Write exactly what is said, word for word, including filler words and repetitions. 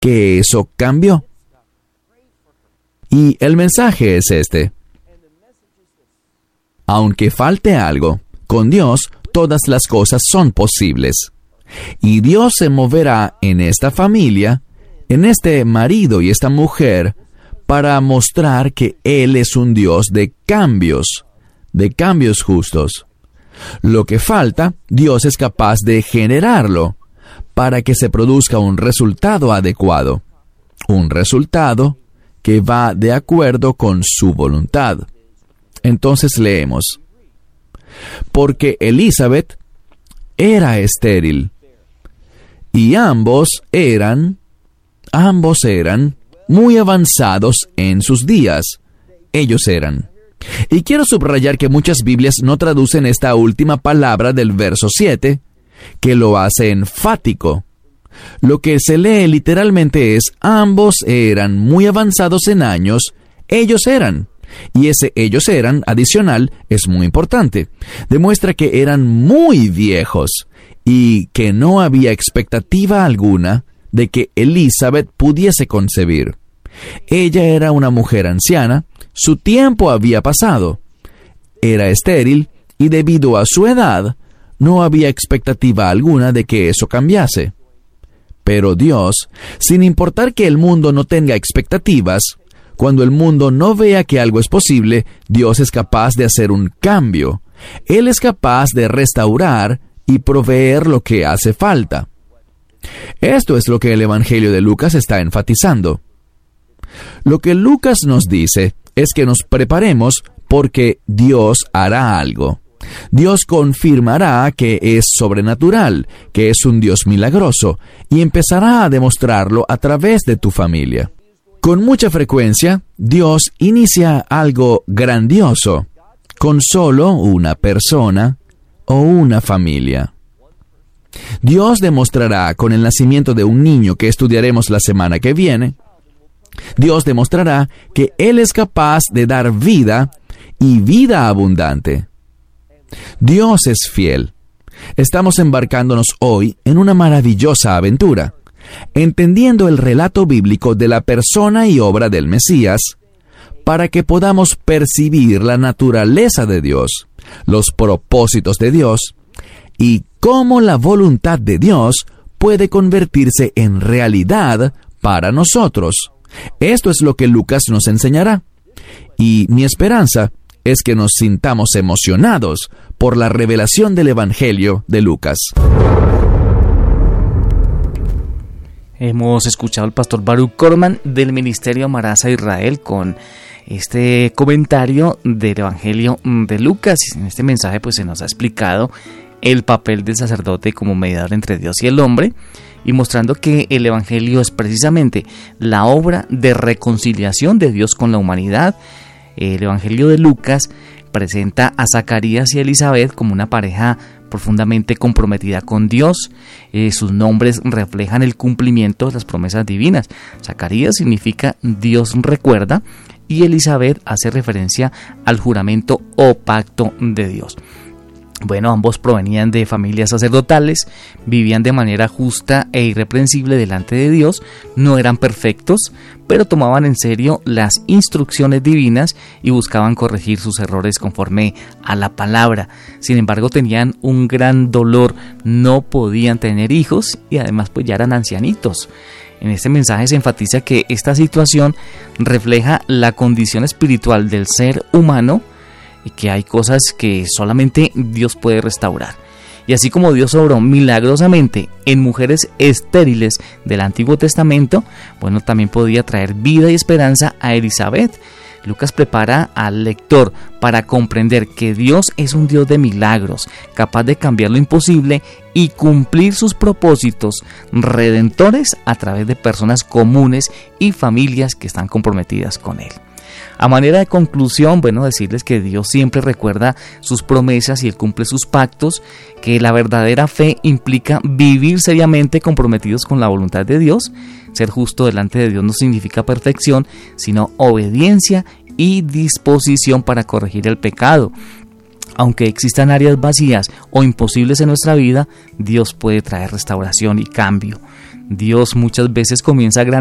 que eso cambió. Y el mensaje es este: aunque falte algo, con Dios todas las cosas son posibles. Y Dios se moverá en esta familia, en este marido y esta mujer, para mostrar que Él es un Dios de cambios, de cambios justos. Lo que falta, Dios es capaz de generarlo para que se produzca un resultado adecuado, un resultado que va de acuerdo con su voluntad. Entonces leemos: porque Elizabeth era estéril, y ambos eran, ambos eran muy avanzados en sus días. Ellos eran. Y quiero subrayar que muchas Biblias no traducen esta última palabra del verso siete, que lo hace enfático. Lo que se lee literalmente es: ambos eran muy avanzados en años, ellos eran. Y ese ellos eran adicional es muy importante. Demuestra que eran muy viejos y que no había expectativa alguna de que Elizabeth pudiese concebir. Ella era una mujer anciana, su tiempo había pasado, era estéril y debido a su edad no había expectativa alguna de que eso cambiase. Pero Dios, sin importar que el mundo no tenga expectativas, cuando el mundo no vea que algo es posible, Dios es capaz de hacer un cambio. Él es capaz de restaurar y proveer lo que hace falta. Esto es lo que el Evangelio de Lucas está enfatizando. Lo que Lucas nos dice es que nos preparemos porque Dios hará algo. Dios confirmará que es sobrenatural, que es un Dios milagroso, y empezará a demostrarlo a través de tu familia. Con mucha frecuencia, Dios inicia algo grandioso con solo una persona o una familia. Dios demostrará con el nacimiento de un niño que estudiaremos la semana que viene. Dios demostrará que Él es capaz de dar vida y vida abundante. Dios es fiel. Estamos embarcándonos hoy en una maravillosa aventura, entendiendo el relato bíblico de la persona y obra del Mesías, para que podamos percibir la naturaleza de Dios, los propósitos de Dios, y cómo la voluntad de Dios puede convertirse en realidad para nosotros. Esto es lo que Lucas nos enseñará. Y mi esperanza es que nos sintamos emocionados por la revelación del Evangelio de Lucas. Hemos escuchado al pastor Baruch Korman del Ministerio Amarás a Israel con este comentario del Evangelio de Lucas. En este mensaje pues se nos ha explicado el papel del sacerdote como mediador entre Dios y el hombre, y mostrando que el Evangelio es precisamente la obra de reconciliación de Dios con la humanidad. El Evangelio de Lucas presenta a Zacarías y Elizabeth como una pareja profundamente comprometida con Dios. Eh, sus nombres reflejan el cumplimiento de las promesas divinas. Zacarías significa Dios recuerda, y Elizabeth hace referencia al juramento o pacto de Dios. Bueno, ambos provenían de familias sacerdotales, vivían de manera justa e irreprensible delante de Dios, no eran perfectos, pero tomaban en serio las instrucciones divinas y buscaban corregir sus errores conforme a la palabra. Sin embargo, tenían un gran dolor, no podían tener hijos y además pues ya eran ancianitos. En este mensaje se enfatiza que esta situación refleja la condición espiritual del ser humano, y que hay cosas que solamente Dios puede restaurar. Y así como Dios obró milagrosamente en mujeres estériles del Antiguo Testamento, bueno, también podía traer vida y esperanza a Elizabeth. Lucas prepara al lector para comprender que Dios es un Dios de milagros, capaz de cambiar lo imposible y cumplir sus propósitos redentores a través de personas comunes y familias que están comprometidas con Él. A manera de conclusión, bueno, decirles que Dios siempre recuerda sus promesas y Él cumple sus pactos, que la verdadera fe implica vivir seriamente comprometidos con la voluntad de Dios. Ser justo delante de Dios no significa perfección, sino obediencia y disposición para corregir el pecado. Aunque existan áreas vacías o imposibles en nuestra vida, Dios puede traer restauración y cambio. Dios muchas veces comienza